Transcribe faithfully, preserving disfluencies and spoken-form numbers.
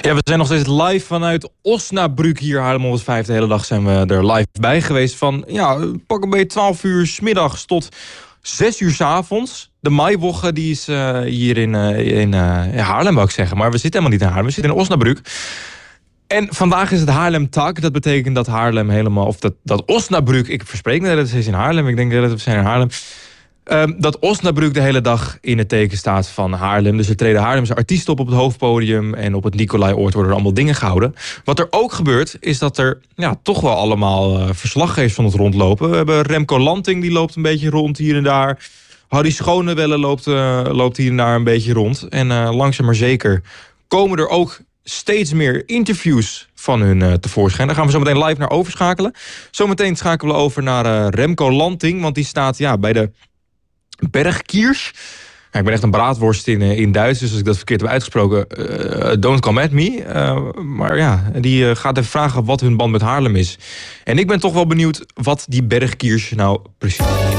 Ja, we zijn nog steeds live vanuit Osnabrück hier. Haarlem honderdvijf. De hele dag zijn we er live bij geweest. Van ja, pak een beetje twaalf uur 's middags tot zes uur 's avonds. De Maiwoche die is uh, hier in, uh, in uh, Haarlem, wou ik zeggen. Maar we zitten helemaal niet in Haarlem, we zitten in Osnabrück. En vandaag is het Haarlem Tag. Dat betekent dat Haarlem helemaal... Of dat, dat Osnabrück... Ik verspreek me dat het is in Haarlem. Ik denk dat we zijn in Haarlem. Um, dat Osnabrück de hele dag in het teken staat van Haarlem. Dus er treden Haarlemse artiesten op op het hoofdpodium. En op het Nicolai-oord worden er allemaal dingen gehouden. Wat er ook gebeurt, is dat er ja, toch wel allemaal uh, verslaggevers van het rondlopen. We hebben Remco Lanting, die loopt een beetje rond hier en daar. Harry Schonewelle loopt, uh, loopt hier en daar een beetje rond. En uh, langzaam maar zeker komen er ook steeds meer interviews van hun uh, tevoorschijn. Daar gaan we zo meteen live naar overschakelen. Zometeen schakelen we over naar uh, Remco Lanting. Want die staat ja, bij de Bergkiers. Ja, ik ben echt een braadworst in, in Duits, dus als ik dat verkeerd heb uitgesproken, uh, don't come at me. Uh, maar ja, die uh, gaat even vragen wat hun band met Haarlem is. En ik ben toch wel benieuwd wat die Bergkiers nou precies...